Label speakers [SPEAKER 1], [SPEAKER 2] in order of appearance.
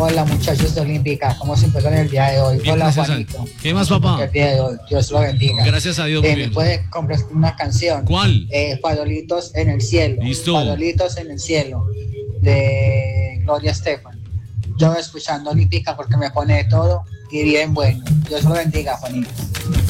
[SPEAKER 1] Hola muchachos de Olímpica, ¿cómo se encuentran el día de hoy?
[SPEAKER 2] Bien,
[SPEAKER 1] Hola
[SPEAKER 2] gracias
[SPEAKER 1] Juanito.
[SPEAKER 2] ¿Qué más, papá?
[SPEAKER 1] El día de hoy, Dios lo bendiga.
[SPEAKER 2] Gracias a Dios, muy
[SPEAKER 1] ¿Me
[SPEAKER 2] bien.
[SPEAKER 1] puede comprar una canción?
[SPEAKER 2] ¿Cuál?
[SPEAKER 1] Farolitos en el cielo.
[SPEAKER 2] Listo.
[SPEAKER 1] Farolitos en el cielo, de Gloria Estefan. Yo escuchando Olímpica porque me pone de todo y bien bueno. Dios lo bendiga, Juanito.